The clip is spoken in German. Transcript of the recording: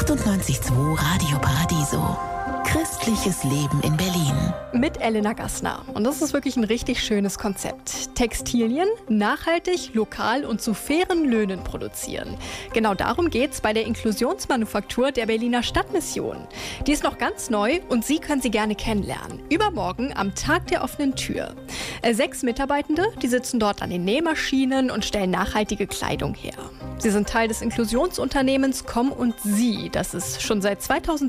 98.2 Radio Paradiso. Christliches Leben in Berlin. Mit Elena Gassner. Und das ist wirklich ein richtig schönes Konzept. Textilien nachhaltig, lokal und zu fairen Löhnen produzieren. Genau darum geht's bei der Inklusionsmanufaktur der Berliner Stadtmission. Die ist noch ganz neu und Sie können sie gerne kennenlernen. Übermorgen am Tag der offenen Tür. 6 Mitarbeitende, die sitzen dort an den Nähmaschinen und stellen nachhaltige Kleidung her. Sie sind Teil des Inklusionsunternehmens Komm und Sie, das es schon seit 2010